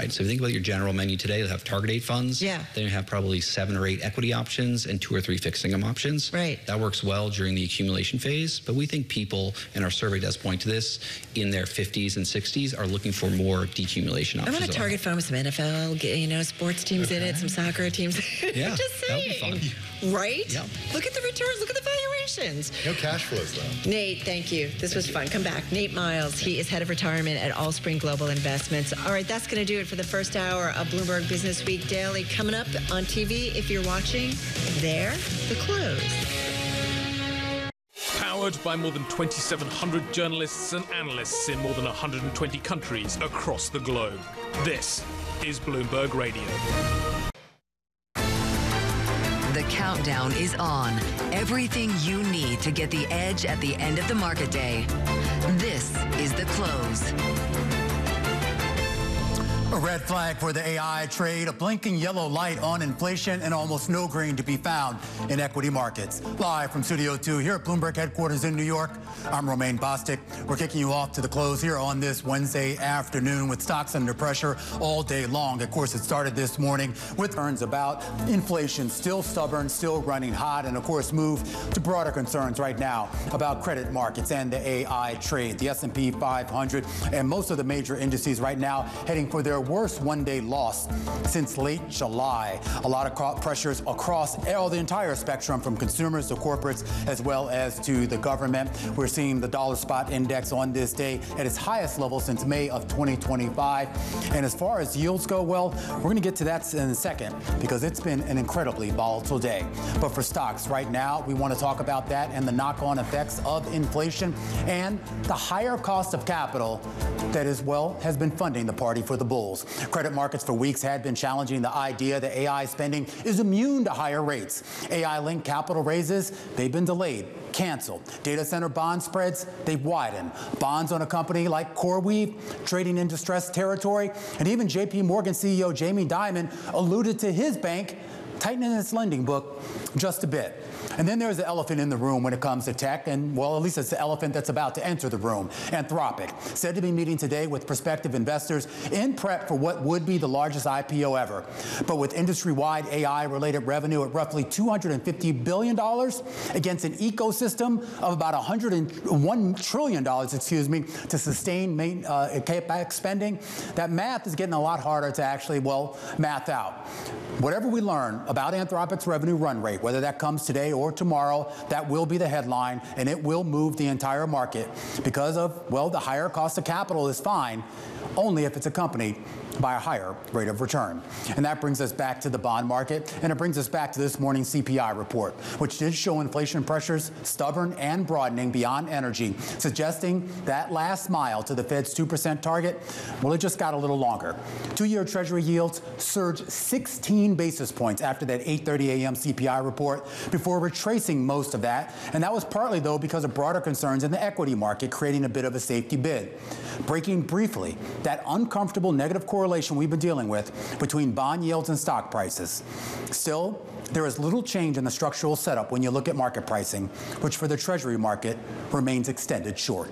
side. So if you think about your general menu today, they'll have target date funds. Yeah. Then you have probably 7 or 8 equity options and 2 or 3 fixed income options. Right. That works well during the accumulation phase, but we think people, and our survey does point to this, in their 50s and 60s are looking for more decumulation options. I want a target fund with some NFL, sports teams in it, some soccer teams. Yeah, Just saying. that would be fun. Right? Yeah. Look at the returns. Look at the valuations. No cash flows, though. Nate, thank you. This was fun. Come back. Nate Miles. He is head of retirement at Allspring Global Investments. All right, that's going to do it for the first hour of Bloomberg Business Week Daily. Coming up on TV, if you're watching, there, the close. Powered by more than 2,700 journalists and analysts in more than 120 countries across the globe. This is Bloomberg Radio. The countdown is on. Everything you need to get the edge at the end of the market day. This is the close. A red flag for the AI trade, a blinking yellow light on inflation, and almost no green to be found in equity markets. Live from Studio 2 here at Bloomberg headquarters in New York, I'm Romaine Bostick. We're kicking you off to the close here on this Wednesday afternoon with stocks under pressure all day long. Of course, it started this morning with concerns about inflation still stubborn, still running hot, and of course move to broader concerns right now about credit markets and the AI trade. The S&P 500 and most of the major indices right now heading for their worst one-day loss since late July. A lot of pressures across the entire spectrum, from consumers to corporates as well as to the government. We're seeing the dollar spot index on this day at its highest level since May of 2025. And as far as yields go, well, we're going to get to that in a second because it's been an incredibly volatile day. But for stocks right now, we want to talk about that and the knock-on effects of inflation and the higher cost of capital that has been funding the party for the bulls. Credit markets for weeks had been challenging the idea that AI spending is immune to higher rates. AI-linked capital raises, they've been delayed, canceled. Data center bond spreads, they've widened. Bonds on a company like CoreWeave trading in distressed territory. And even JP Morgan CEO Jamie Dimon alluded to his bank tightening its lending book just a bit. And then there's the elephant in the room when it comes to tech, and well, at least it's the elephant that's about to enter the room. Anthropic, said to be meeting today with prospective investors in prep for what would be the largest IPO ever. But with industry-wide AI-related revenue at roughly $250 billion against an ecosystem of about $101 trillion, to sustain CapEx spending, that math is getting a lot harder to actually, math out. Whatever we learn about Anthropic's revenue run rate, whether that comes today or tomorrow, that will be the headline, and it will move the entire market because of, the higher cost of capital is fine, only if it's accompanied by a higher rate of return. And that brings us back to the bond market, and it brings us back to this morning's CPI report, which did show inflation pressures stubborn and broadening beyond energy, suggesting that last mile to the Fed's 2% target, it just got a little longer. 2-year Treasury yields surged 16 basis points after that 8:30 a.m. CPI report before retracing most of that, and that was partly, though, because of broader concerns in the equity market, creating a bit of a safety bid. Breaking briefly that uncomfortable negative correlation we've been dealing with between bond yields and stock prices. Still, there is little change in the structural setup when you look at market pricing, which for the Treasury market remains extended short.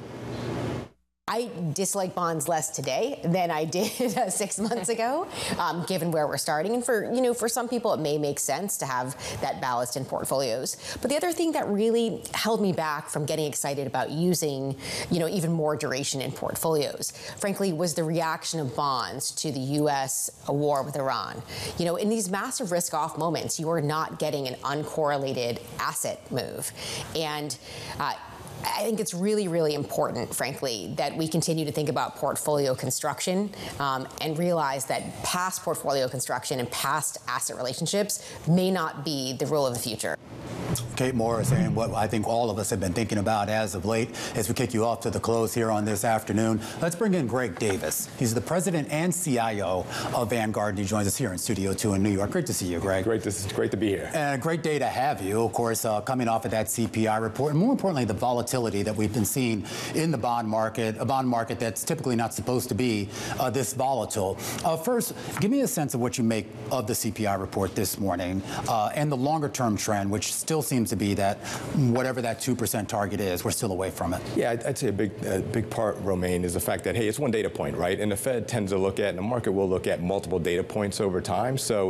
I dislike bonds less today than I did 6 months ago, given where we're starting. And for some people, it may make sense to have that ballast in portfolios. But the other thing that really held me back from getting excited about using, even more duration in portfolios, frankly, was the reaction of bonds to the U.S. war with Iran. In these massive risk-off moments, you are not getting an uncorrelated asset move. And I think it's really, really important, frankly, that we continue to think about portfolio construction and realize that past portfolio construction and past asset relationships may not be the rule of the future. Kate Morris, and what I think all of us have been thinking about as of late as we kick you off to the close here on this afternoon. Let's bring in Greg Davis. He's the president and CIO of Vanguard, and he joins us here in Studio 2 in New York. Great to see you, Greg. Great to be here. And a great day to have you, of course, coming off of that CPI report, and more importantly, the volatility that we've been seeing in the bond market, a bond market that's typically not supposed to be this volatile. First, give me a sense of what you make of the CPI report this morning and the longer-term trend, which still still seems to be that whatever that 2% target is, we're still away from it. Yeah, I'd say a big part, Romaine, is the fact that, hey, it's one data point, right? And the Fed tends to look at, and the market will look at multiple data points over time. So